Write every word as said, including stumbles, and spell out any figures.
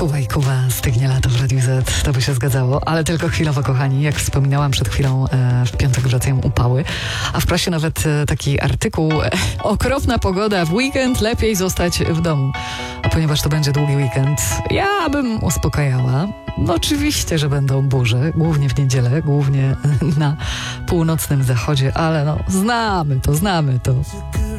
Kuba i Kuba, stygnie lato w Radiu Z, to by się zgadzało, ale tylko chwilowo, kochani. Jak wspominałam przed chwilą, e, w piątek wracają upały, a w prasie nawet e, taki artykuł e, okropna pogoda w weekend, lepiej zostać w domu. A ponieważ to będzie długi weekend, ja bym uspokajała. No oczywiście, że będą burze, głównie w niedzielę, głównie na północnym zachodzie, ale no znamy to, znamy to.